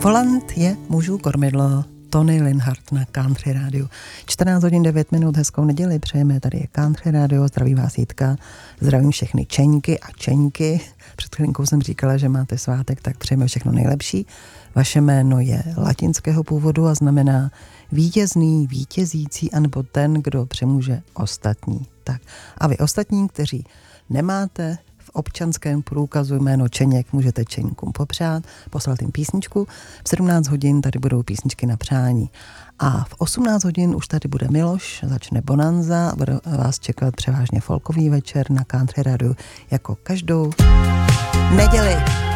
Volant je mužů kormidlo. Tony Linhart na Country Radio. 14 hodin 9 minut, hezkou neděli přejeme, tady je Country Radio, zdraví vás Jitka, zdravím všechny čeňky a čeňky. Před chvílinkou jsem říkala, že máte svátek, tak přejeme všechno nejlepší. Vaše jméno je latinského původu a znamená vítězný, vítězící, anebo ten, kdo přemůže ostatní. Tak. A vy ostatní, kteří nemáte v občanském průkazu jméno Čeněk, můžete Čeňkům popřát, poslat jim písničku. V 17 hodin tady budou písničky na přání. A v 18 hodin už tady bude Miloš, začne Bonanza, bude vás čekat převážně folkový večer na Country Radio jako každou neděli.